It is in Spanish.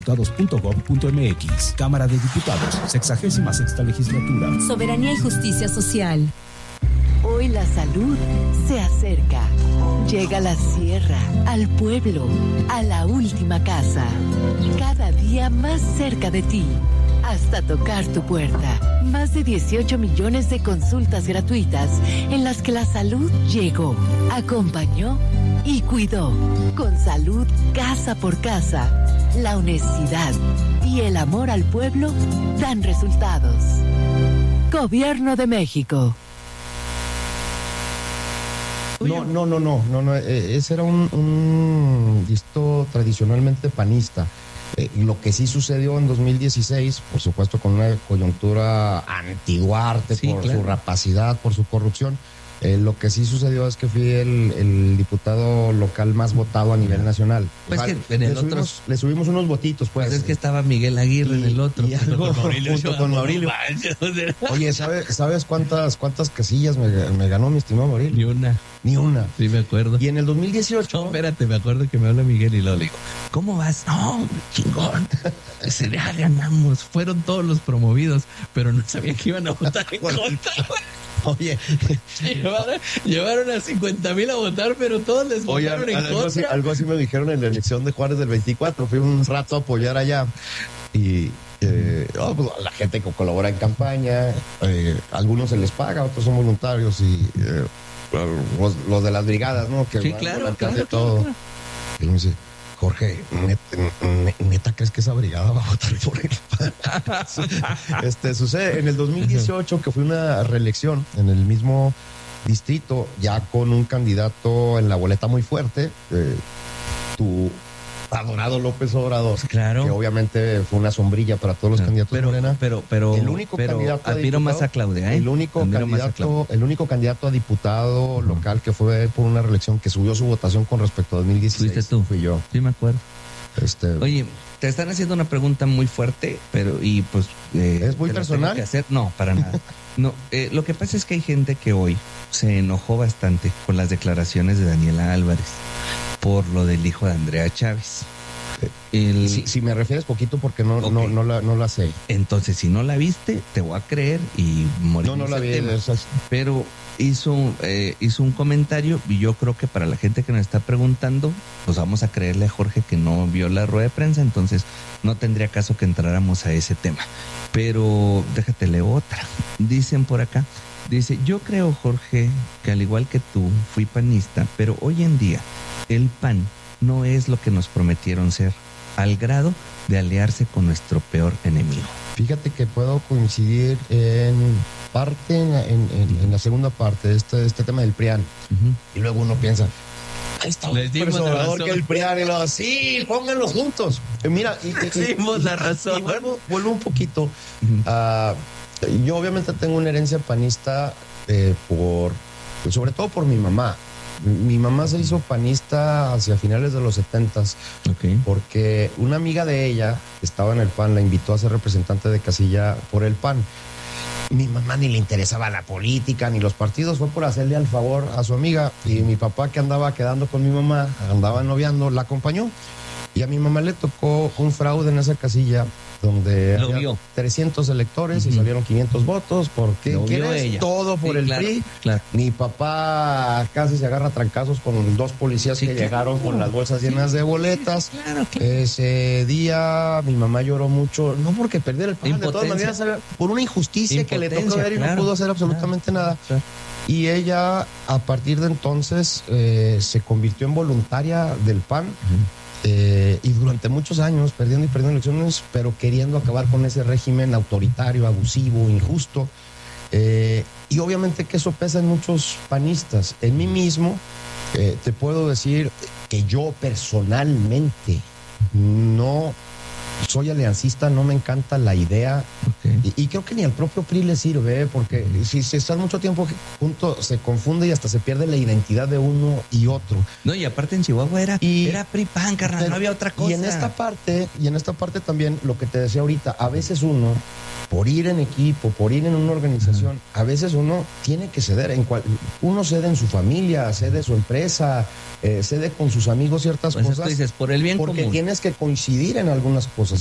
Diputados.gov.mx. Cámara de Diputados, 66ª legislatura. Soberanía y justicia social. Hoy la salud se acerca. Llega a la sierra, al pueblo, a la última casa. Cada día más cerca de ti, hasta tocar tu puerta. Más de 18 millones de consultas gratuitas en las que la salud llegó, acompañó y cuidó. Con salud casa por casa, la honestidad y el amor al pueblo dan resultados. Gobierno de México. No. Ese era un distrito tradicionalmente panista. Lo que sí sucedió en 2016, por supuesto con una coyuntura anti-Duarte, sí, por su rapacidad, por su corrupción, lo que sí sucedió es que fui el diputado local más votado a nivel nacional. Pues que en el otro le subimos unos votitos, pues. Pues es que estaba Miguel Aguirre en el otro. Y algo junto con Maurilio. Oye, ¿sabes cuántas casillas me ganó mi estimado Maurilio? Ni una. Sí, me acuerdo. Y en el 2018... No, espérate, me acuerdo que me habla Miguel y luego le digo, ¿cómo vas? No, chingón. Ya ganamos. Fueron todos los promovidos, pero no sabía que iban a votar en contra. Oye, llevaron a 50,000 a votar, pero todos les votaron en contra. Algo así me dijeron en la elección de Juárez del 24. Fui un rato a apoyar allá y pues, la gente que colabora en campaña, algunos se les paga, otros son voluntarios y los de las brigadas, ¿no? Que sí, claro. Y me dice, Jorge, ¿neta crees que esa brigada va a votar por él? Sucede en el 2018 que fue una reelección en el mismo distrito, ya con un candidato en la boleta muy fuerte, tu adorado López Obrador, claro, que obviamente fue una sombrilla para todos los candidatos de Morena. Pero el único candidato a admiro diputado, más a Claudia, el único candidato a diputado local que fue por una reelección que subió su votación con respecto a 2016. ¿Fuiste tú? Fui yo. Sí, me acuerdo. Oye, te están haciendo una pregunta muy fuerte, pues ¿es muy personal? Que hacer. No, para nada. No, lo que pasa es que hay gente que hoy se enojó bastante con las declaraciones de Daniela Álvarez por lo del hijo de Andrea Chávez. Si me refieres poquito porque no la sé. Entonces, si no la viste, te voy a creer y morir. No la vi. Pero hizo un comentario y yo creo que para la gente que nos está preguntando, pues vamos a creerle a Jorge que no vio la rueda de prensa, entonces no tendría caso que entráramos a ese tema. Pero déjate leer otra. Dicen por acá, yo creo, Jorge, que al igual que tú, fui panista, pero hoy en día el PAN no es lo que nos prometieron ser, al grado de aliarse con nuestro peor enemigo. Fíjate que puedo coincidir en parte, en la segunda parte de este tema del PRIAN. Y luego uno piensa, ahí está un Obrador que el PRIAN, y luego, sí, pónganlos juntos. Mira, dimos la razón. Y vuelvo un poquito. Yo obviamente tengo una herencia panista sobre todo por mi mamá. Mi mamá se hizo panista hacia finales de los 70s, porque una amiga de ella que estaba en el PAN la invitó a ser representante de casilla por el PAN. Mi mamá ni le interesaba la política ni los partidos, fue por hacerle al favor a su amiga, y mi papá, que andaba quedando con mi mamá, andaba noviando, la acompañó, y a mi mamá le tocó un fraude en esa casilla donde había 300 electores y salieron 500 votos, porque ¿quieres? Todo por el PRI. Claro. Mi papá casi se agarra a trancazos con dos policías que llegaron con las bolsas llenas de boletas. Claro. Ese día mi mamá lloró mucho, no porque perdiera el PAN, de todas maneras, por una injusticia que le tocó ver y no pudo hacer absolutamente nada. Claro. Y ella, a partir de entonces, se convirtió en voluntaria del PAN. Y durante muchos años perdiendo elecciones, pero queriendo acabar con ese régimen autoritario, abusivo, injusto, y obviamente que eso pesa en muchos panistas. En mí mismo te puedo decir que yo personalmente no soy aliancista, no me encanta la idea Y creo que ni al propio PRI le sirve, porque si están mucho tiempo juntos, se confunde y hasta se pierde la identidad de uno y otro. No, y aparte en Chihuahua era PRI-PAN, carnal, no había otra cosa. Y en esta parte también, lo que te decía ahorita, a veces uno, por ir en equipo, por ir en una organización, a veces uno tiene que ceder. Uno cede en su familia, cede en su empresa, cede con sus amigos ciertas cosas. Tú dices, por el bien porque común. tienes que coincidir en algunas cosas.